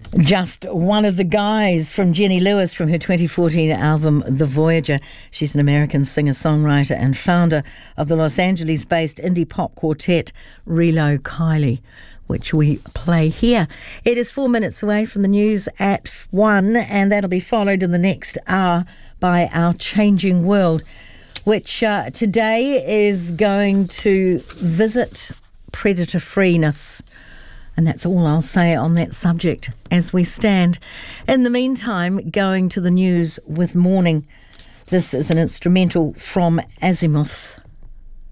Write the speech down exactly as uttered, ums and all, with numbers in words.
Just one of the guys from Jenny Lewis from her twenty fourteen album The Voyager. She's an American singer-songwriter and founder of the Los Angeles-based indie pop quartet Relo Kiley, which we play here. It is four minutes away from the news at one, and that'll be followed in the next hour by Our Changing World, which uh, today is going to visit predator-freeness. And that's all I'll say on that subject as we stand. In the meantime, going to the news with Morning. This is an instrumental from Azimuth.